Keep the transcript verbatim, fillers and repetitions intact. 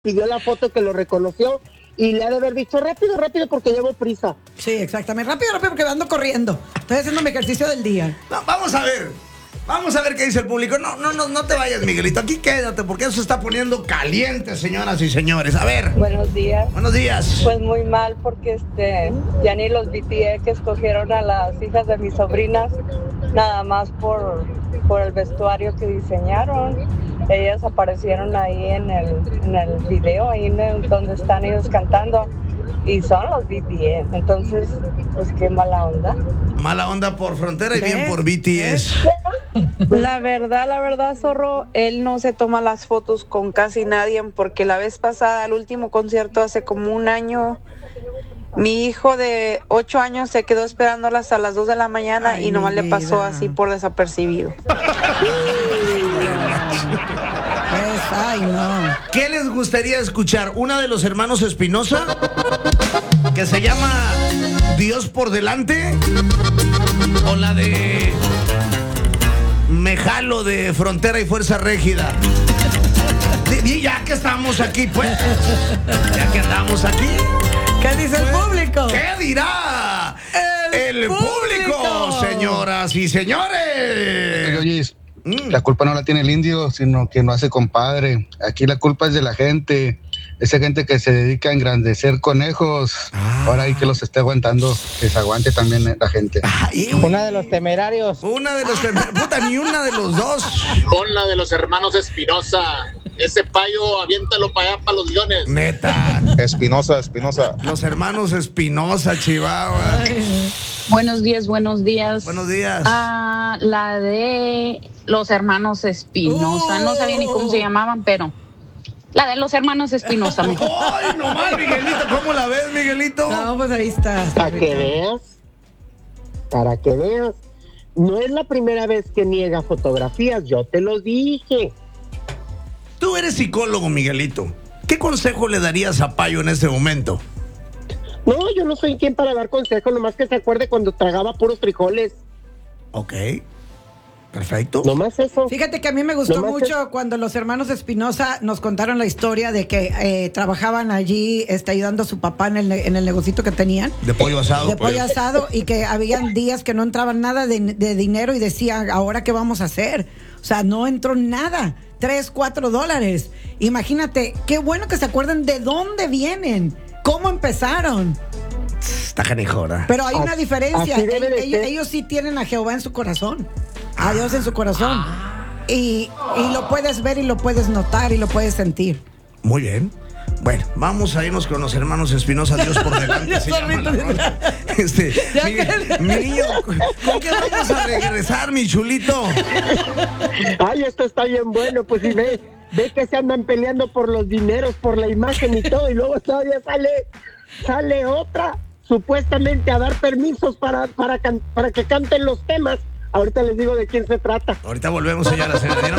pidió la foto, que lo reconoció y le ha de haber dicho rápido, rápido porque llevo prisa. Sí, exactamente. Rápido, rápido porque ando corriendo. Estoy haciendo mi ejercicio del día. No, vamos a ver. Vamos a ver qué dice el público. No, no, no, no te vayas, Miguelito. Aquí quédate porque eso se está poniendo caliente, señoras y señores. A ver. Buenos días. Buenos días. Pues muy mal porque este ya ni los B T S que escogieron a las hijas de mis sobrinas, nada más por, por el vestuario que diseñaron. Ellas aparecieron ahí en el, en el video, ahí en el, donde están ellos cantando. Y son los B T S, entonces, pues qué mala onda. Mala onda por Frontera y bien por B T S. La verdad, la verdad, Zorro, él no se toma las fotos con casi nadie, porque la vez pasada, el último concierto hace como un año, mi hijo de ocho años se quedó esperándola hasta las dos de la mañana. Ay, y nomás le pasó así por desapercibido. Pues, ay, no. ¿Qué les gustaría escuchar? ¿Una de los hermanos Espinosa? Que se llama Dios por delante. ¿O la de Me jalo de Frontera y Fuerza Régida? Y ya que estamos aquí, pues. Ya que andamos aquí. ¿Qué dice el público? ¿Qué dirá el, el público, público, señoras y señores? Oye, mm. la culpa no la tiene el indio, sino que no hace compadre. Aquí la culpa es de la gente. Esa gente que se dedica a engrandecer conejos. Ah. Ahora hay que los esté aguantando, que se aguante también la gente. Ay, una de los temerarios. Una de los temerarios. Puta, ni una de los dos. Con la de los hermanos Espinosa. Ese payo, aviéntalo para allá, para los guiones. Neta. Espinosa, Espinosa. Los hermanos Espinosa, Chihuahua. Ay. Buenos días, buenos días. Buenos días. Ah, la de los hermanos Espinosa. Uh. No sabía ni cómo se llamaban, pero... La de los hermanos Espinosa. ¡Ay, nomás, Miguelito! ¿Cómo la ves, Miguelito? No, pues ahí está. Para que veas. Para que veas. No es la primera vez que niega fotografías, yo te lo dije. Tú eres psicólogo, Miguelito. ¿Qué consejo le darías a Payo en este momento? No, yo no soy quien para dar consejo, nomás que se acuerde cuando tragaba puros frijoles. Ok. Perfecto. No más eso. Fíjate que a mí me gustó no mucho eso. cuando los hermanos Espinosa nos contaron la historia de que eh, trabajaban allí este, ayudando a su papá en el, en el negocito que tenían. De pollo asado. De pollo pues. asado y que habían días que no entraban nada de, de dinero y decían, ¿ahora qué vamos a hacer? O sea, no entró nada. Tres, cuatro dólares. Imagínate, qué bueno que se acuerden de dónde vienen, cómo empezaron. Está canijora. Pero hay una diferencia. Ellos, ellos, ellos sí tienen a Jehová en su corazón. A Dios en su corazón. Ah. Y, y lo puedes ver y lo puedes notar y lo puedes sentir. Muy bien. Bueno, vamos a irnos con los hermanos Espinosa, Dios por delante. se llama la este, mi, mi niño, ¿con qué vamos a regresar, mi chulito? Ay, esto está bien bueno, pues si ve, ve que se andan peleando por los dineros, por la imagen y todo, y luego todavía sale, sale otra, supuestamente a dar permisos para, para, para que canten los temas. Ahorita les digo de quién se trata. Ahorita volvemos, señora. señora.